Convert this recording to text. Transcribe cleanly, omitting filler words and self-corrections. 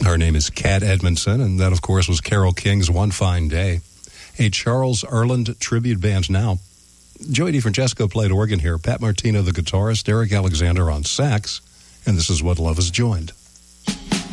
Her name is Kat Edmondson, and that, of course, was Carole King's One Fine Day. A Charles Earland tribute band now. Joey DeFrancesco played organ here, Pat Martino the guitarist, Eric Alexander on sax, and this is What Love Has Joined.